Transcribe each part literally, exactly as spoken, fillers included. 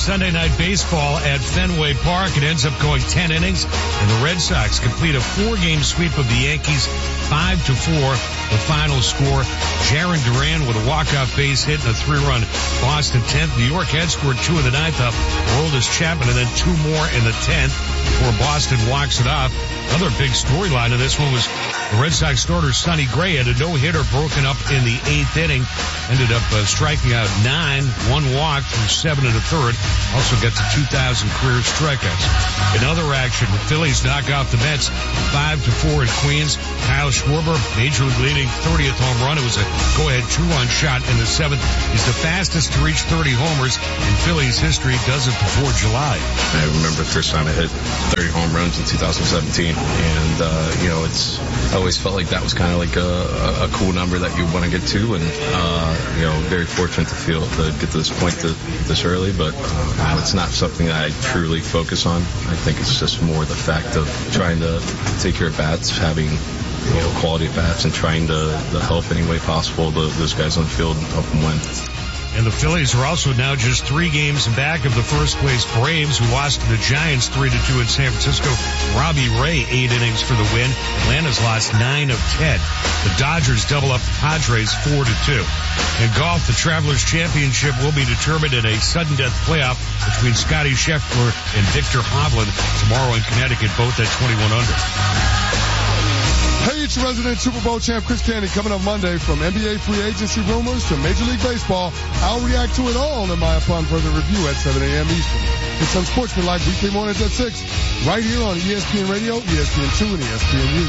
Sunday Night Baseball at Fenway Park. It ends up going ten innings, and the Red Sox complete a four-game sweep of the Yankees, five to four. The final score, Jarren Duran with a walk-off base hit and a three-run Boston tenth. New York had scored two in the ninth up Aroldis Chapman, and then two more in the tenth before Boston walks it off. Another big storyline of this one was the Red Sox starter Sonny Gray had a no-hitter broken up in the eighth inning. Ended up uh, striking out nine, one walk through seven and a third. Also got to two thousand career strikeouts. In other action, the Phillies knock off the Mets five to four in Queens. Kyle Schwarber, Major League leading thirtieth home run. It was a go-ahead two-run shot in the seventh. He's the fastest to reach thirty homers in Phillies history. Does it before July. I remember the first time I hit thirty home runs in two thousand seventeen. And, uh, you know, it's, I always felt like that was kind of like a, a cool number that you want to get to. And, uh, you know, very fortunate to feel to get to this point to, this early. But uh, it's not something that I truly focus on. I think it's just more the fact of trying to take care of bats, having, you know, quality at bats and trying to, to help any way possible the, those guys on the field and help them win. And the Phillies are also now just three games back of the first place Braves, who lost to the Giants three to two in San Francisco. Robbie Ray, eight innings for the win. Atlanta's lost nine of ten. The Dodgers double up the Padres four to two. In golf, the Travelers Championship will be determined in a sudden death playoff between Scotty Scheffler and Victor Hovland tomorrow in Connecticut, both at twenty-one under. Hey, it's your resident Super Bowl champ Chris Candy coming up Monday. From N B A free agency rumors to Major League Baseball, I'll react to it all in my upon further review at seven a.m. Eastern. It's Unsportsmanlike weekday mornings at six, right here on E S P N Radio, E S P N two, and E S P N U.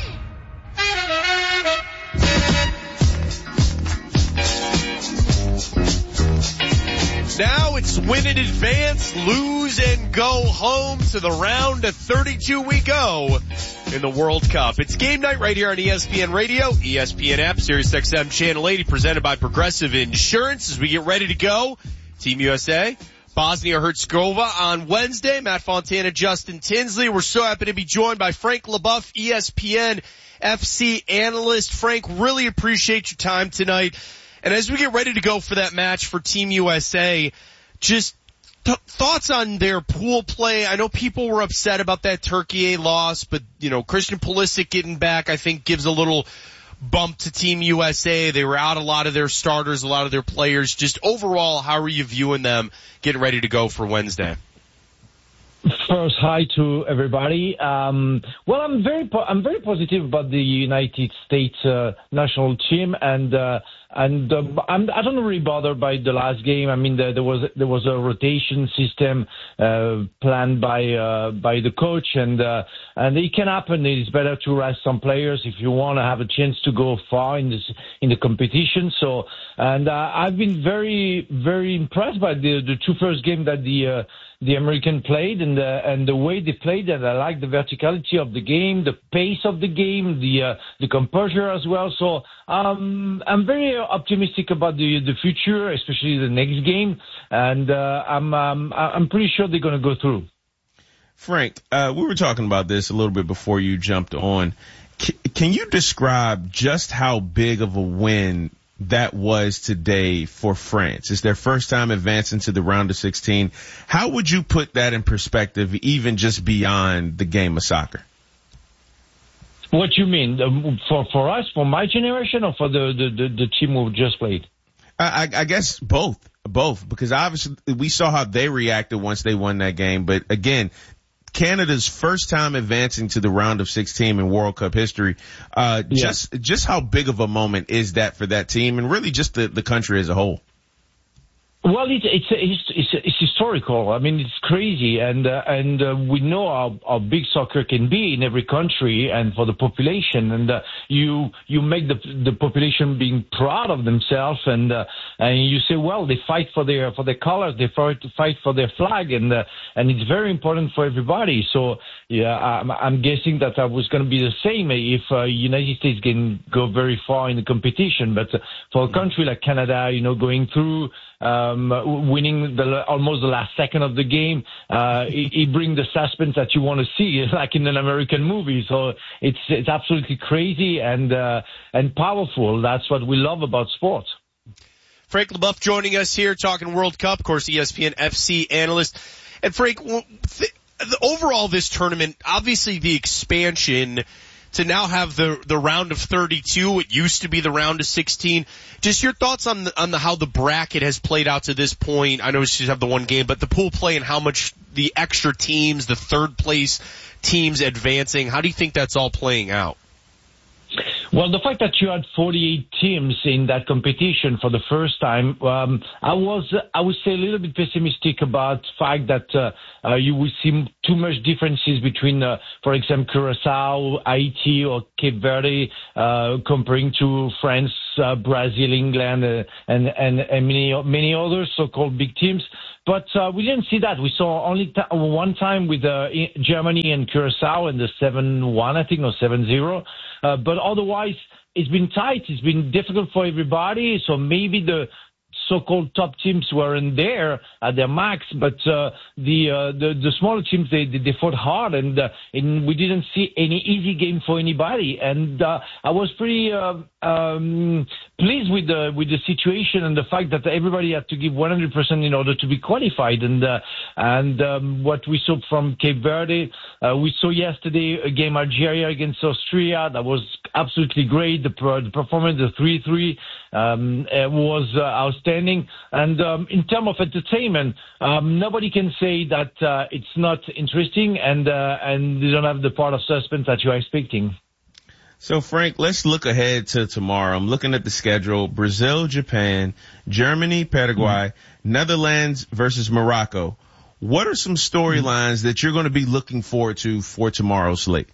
Now it's win in advance, lose and go home to the round of thirty-two we go in the World Cup. It's game night right here on E S P N Radio, E S P N app, Sirius X M Channel eighty, presented by Progressive Insurance. As we get ready to go, Team U S A, Bosnia-Herzegovina on Wednesday. Matt Fontana, Justin Tinsley. We're so happy to be joined by Frank LaBeouf, E S P N F C analyst. Frank, really appreciate your time tonight. And as we get ready to go for that match for Team U S A, just th- thoughts on their pool play. I know people were upset about that Turkey A loss, but, you know, Christian Pulisic getting back, I think, gives a little bump to Team U S A. They were out a lot of their starters, a lot of their players. Just overall, how are you viewing them getting ready to go for Wednesday? First, hi to everybody. Um, well, I'm very, po- I'm very positive about the United States uh, national team, and uh, and uh, I'm, I don't really bother by the last game. I mean, the, there was there was a rotation system uh, planned by uh, by the coach, and uh, and it can happen. It's better to rest some players if you want to have a chance to go far in this in the competition. So, and uh, I've been very very impressed by the the two first games that the uh, the American played and the, and the way they played, and I like the verticality of the game, the pace of the game, the uh, the composure as well. So um, I'm very optimistic about the the future, especially the next game, and uh, I'm um, I'm pretty sure they're going to go through. Frank, uh, we were talking about this a little bit before you jumped on. C- can you describe just how big of a win that was today for France? It's their first time advancing to the round of sixteen. How would you put that in perspective, even just beyond the game of soccer? What you mean? Um, for for us, for my generation, or for the, the, the, the team who just played? I, I guess both. Both. Because obviously we saw how they reacted once they won that game. But again, Canada's first time advancing to the round of sixteen in World Cup history. Uh, yeah. just, just how big of a moment is that for that team and really just the, the country as a whole? Well, it's it's it's it's, it's historical. I mean, it's crazy, and uh, and uh, we know how, how big soccer can be in every country and for the population. And uh, you you make the the population being proud of themselves, and uh, and you say, well, they fight for their for their colors, they fight fight for their flag, and uh, and it's very important for everybody. So yeah, I'm, I'm guessing that I was going to be the same if uh, United States can go very far in the competition. But uh, for a country like Canada, you know, going through. Um, winning the, almost the last second of the game, uh, it, it brings the suspense that you want to see, like in an American movie. So it's it's absolutely crazy and uh, and powerful. That's what we love about sports. Frank LeBuff joining us here talking World Cup, of course, E S P N F C analyst. And Frank, th- overall this tournament, obviously the expansion to now have the the round of thirty-two, it used to be the round of sixteen. Just your thoughts on the, on the how the bracket has played out to this point. I know we just have the one game, but the pool play and how much the extra teams, the third place teams advancing, how do you think that's all playing out? Well, the fact that you had forty-eight teams in that competition for the first time, um, I was, I would say, a little bit pessimistic about the fact that uh, uh, you would see too much differences between, uh, for example, Curacao, Haiti, or Cape Verde, uh, comparing to France, uh, Brazil, England, uh, and, and, and many, many other so-called big teams. But uh, we didn't see that. We saw only t- one time with uh, Germany and Curacao in the seven one, I think, or seven zero. Uh, but otherwise, it's been tight. It's been difficult for everybody. So maybe the so-called top teams weren't there at their max, but uh, the, uh, the the smaller teams, they they fought hard, and uh, and we didn't see any easy game for anybody. And uh, I was pretty uh, um, pleased with the with the situation and the fact that everybody had to give one hundred percent in order to be qualified. And uh, and um, what we saw from Cape Verde, uh, we saw yesterday a game Algeria against Austria that was absolutely great. The, the performance, the three three, um, was uh, outstanding. And um, in terms of entertainment, um, nobody can say that uh, it's not interesting, and uh, and you don't have the part of suspense that you're expecting. So, Frank, let's look ahead to tomorrow. I'm looking at the schedule. Brazil, Japan, Germany, Paraguay, mm-hmm. Netherlands versus Morocco. What are some storylines mm-hmm. that you're going to be looking forward to for tomorrow's slate?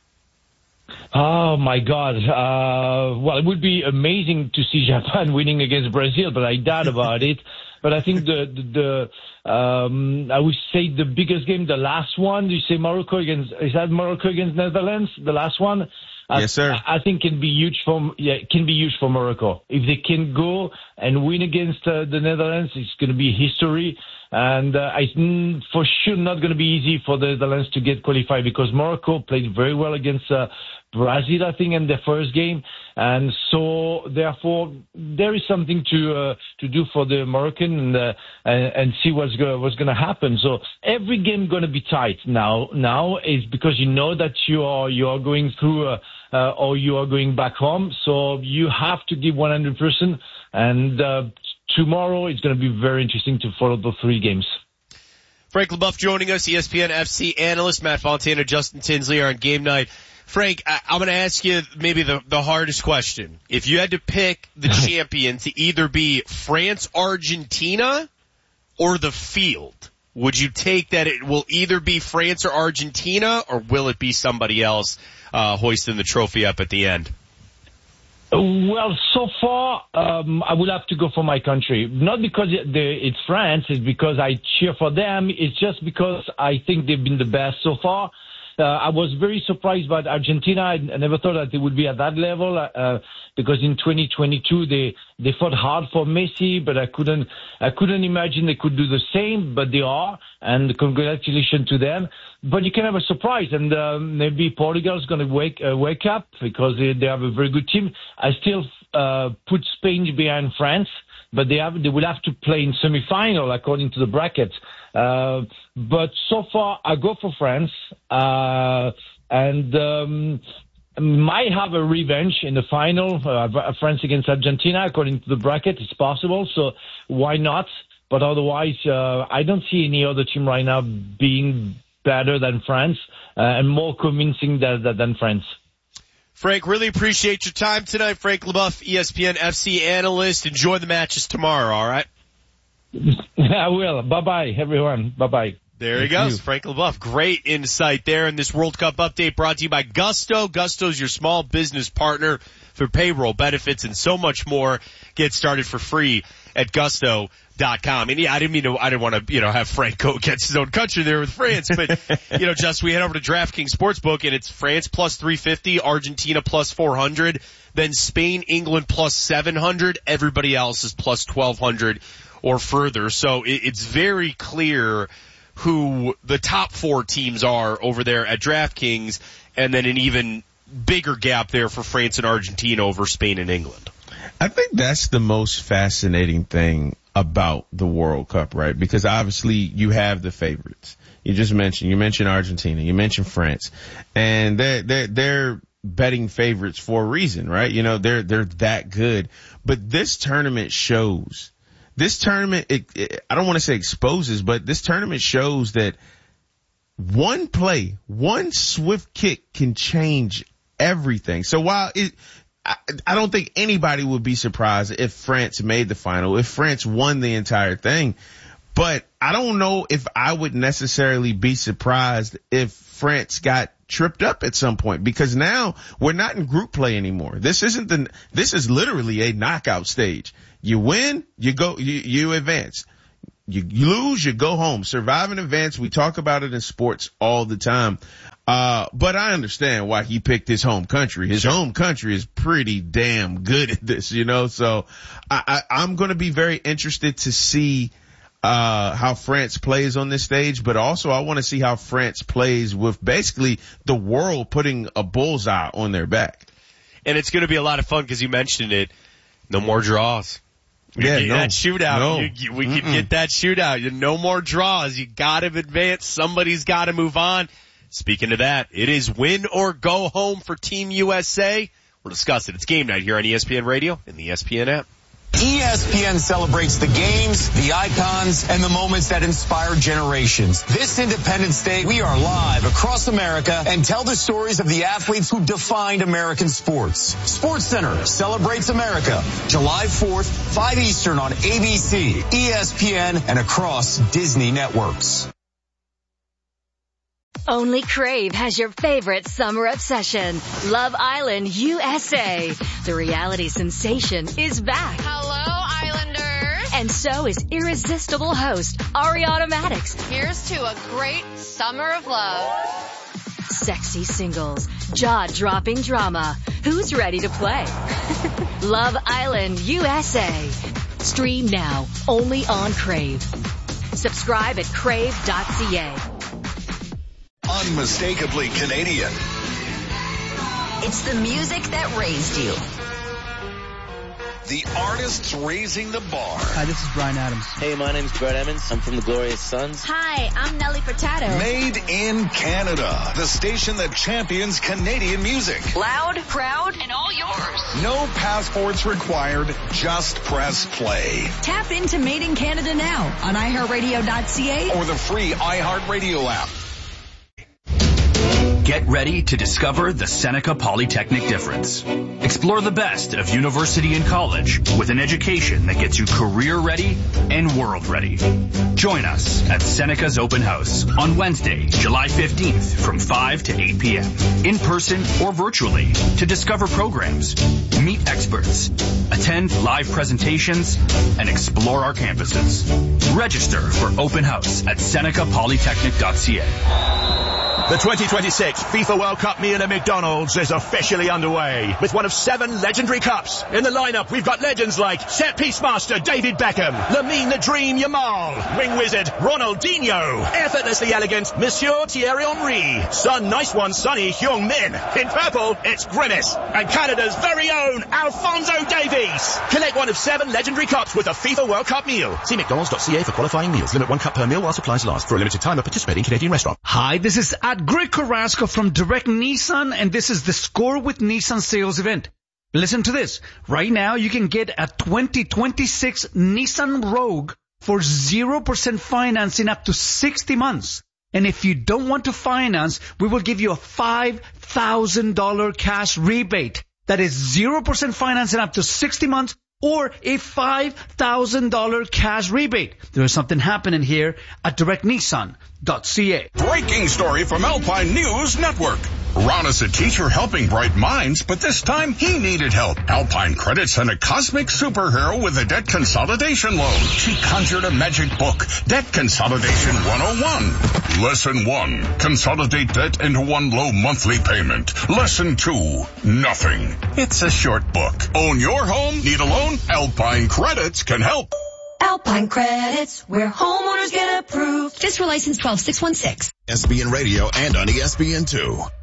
Oh, my God. Uh, well, it would be amazing to see Japan winning against Brazil, but I doubt about it. But I think the, the, the um, I would say the biggest game, the last one, you say Morocco against, is that Morocco against Netherlands, the last one? Yes, sir. I, I think can be huge for, yeah, it can be huge for Morocco. If they can go and win against uh, the Netherlands, it's going to be history. And uh, I for sure not going to be easy for the Netherlands to get qualified, because Morocco played very well against uh, Brazil, I think, in their first game. And so, therefore, there is something to uh, to do for the Moroccan, and uh, and, and see what's go, what's going to happen. So every game going to be tight now. Now is because you know that you are you are going through uh, uh, or you are going back home. So you have to give one hundred percent. And uh, tomorrow it's going to be very interesting to follow the three games. Frank LeBuff joining us, E S P N F C analyst. Matt Fontana, Justin Tinsley are on game night. Frank, I, I'm going to ask you maybe the, the hardest question. If you had to pick the champion to either be France, Argentina, or the field, would you take that it will either be France or Argentina, or will it be somebody else uh, hoisting the trophy up at the end? Well, so far, um, I will have to go for my country. Not because it, the, it's France, it's because I cheer for them. It's just because I think they've been the best so far. Uh, I was very surprised by Argentina. I, I never thought that they would be at that level, uh, because in twenty twenty-two they, they fought hard for Messi, but I couldn't, I couldn't imagine they could do the same, but they are, and congratulations to them. But you can have a surprise, and uh, maybe Portugal's going to wake, uh, wake up, because they, they have a very good team. I still, uh, put Spain behind France, but they have, they will have to play in semi-final according to the bracket. Uh, but so far, I go for France, uh, and, um, might have a revenge in the final, uh, France against Argentina, according to the bracket. It's possible, so why not? But otherwise, uh, I don't see any other team right now being better than France, uh, and more convincing than, than France. Frank, really appreciate your time tonight. Frank LeBuff, E S P N F C analyst. Enjoy the matches tomorrow, all right? I will. Bye-bye, everyone. Bye-bye. There he goes, Frank LeBuff. Great insight there in this World Cup update brought to you by Gusto. Gusto's your small business partner for payroll, benefits, and so much more. Get started for free at gusto dot com. And yeah, I didn't mean to, I didn't want to, you know, have Frank go against his own country there with France, but, you know, just we head over to DraftKings Sportsbook and it's France plus three fifty, Argentina plus four hundred, then Spain, England plus seven hundred, everybody else is plus twelve hundred or further. So it, it's very clear who the top four teams are over there at DraftKings, and then an even bigger gap there for France and Argentina over Spain and England. I think that's the most fascinating thing about the World Cup, right? Because obviously you have the favorites. You just mentioned, you mentioned Argentina, you mentioned France, and they're, they're, they're betting favorites for a reason, right? You know, they're, they're that good. But this tournament shows, this tournament, it, it, I don't want to say exposes, but this tournament shows that one play, one swift kick can change everything. So while it, I, I don't think anybody would be surprised if France made the final, if France won the entire thing. But I don't know if I would necessarily be surprised if France got tripped up at some point, because now we're not in group play anymore. This isn't the, this is literally a knockout stage. You win, you go, you, you advance. You, you lose, you go home. Survive and advance. We talk about it in sports all the time. Uh, but I understand why he picked his home country. His home country is pretty damn good at this, you know, so I, I, I'm going to be very interested to see uh how France plays on this stage, but also I want to see how France plays with basically the world putting a bullseye on their back. And it's going to be a lot of fun because you mentioned it. No more draws. We yeah, get no, that shootout. No. You, you, we can get that shootout. No more draws. You got to advance. Somebody's got to move on. Speaking of that, it is win or go home for Team U S A. We'll discuss it. It's game night here on E S P N Radio and the E S P N app. E S P N celebrates the games, the icons, and the moments that inspire generations. This Independence Day, we are live across America and tell the stories of the athletes who defined American sports. SportsCenter celebrates America, July fourth, five Eastern on A B C, E S P N, and across Disney networks. Only Crave has your favorite summer obsession, Love Island U S A. The reality sensation is back. Hello, Islanders. And so is irresistible host Ariana Madix. Here's to a great summer of love. Sexy singles, jaw-dropping drama. Who's ready to play? Love Island U S A. Stream now, only on Crave. Subscribe at crave dot c a. Unmistakably Canadian. It's the music that raised you. The artists raising the bar. Hi, this is Bryan Adams. Hey, my name's Brett Emmons. I'm from the Glorious Sons. Hi, I'm Nelly Furtado. Made in Canada. The station that champions Canadian music. Loud, proud, and all yours. No passports required. Just press play. Tap into Made in Canada now on i heart radio dot c a or the free iHeartRadio app. Get ready to discover the Seneca Polytechnic difference. Explore the best of university and college with an education that gets you career ready and world ready. Join us at Seneca's Open House on Wednesday, July fifteenth from five to eight p.m. in person or virtually to discover programs, meet experts, attend live presentations, and explore our campuses. Register for Open House at seneca polytechnic dot c a. The twenty twenty-six FIFA World Cup meal at McDonald's is officially underway with one of seven legendary cups. In the lineup, we've got legends like set piece master David Beckham, Lamine the Dream Yamal, wing wizard Ronaldinho, effortlessly elegant Monsieur Thierry Henry, Sun Nice One Sonny Heung-min. In purple, it's Grimace, and Canada's very own Alphonso Davies. Collect one of seven legendary cups with a FIFA World Cup meal. See mcdonalds dot c a for qualifying meals. Limit one cup per meal while supplies last. For a limited time at participating Canadian restaurant. Hi, this is at Greg Carrasco from Direct Nissan, and this is the Score with Nissan sales event. Listen to this. Right now, you can get a twenty twenty-six Nissan Rogue for zero percent financing up to sixty months. And if you don't want to finance, we will give you a five thousand dollars cash rebate. That is zero percent financing up to sixty months or a five thousand dollars cash rebate. There is something happening here at direct nissan dot c a. Breaking story from Alpine News Network. Ron is a teacher helping bright minds, but this time he needed help. Alpine Credit sent a cosmic superhero with a debt consolidation loan. She conjured a magic book, Debt Consolidation one oh one. Lesson one, consolidate debt into one low monthly payment. Lesson two, nothing. It's a short book. Own your home? Need a loan? Alpine Credits can help. Alpine Credits, where homeowners get approved. Just for license twelve six one six. S B N Radio and on E S P N two.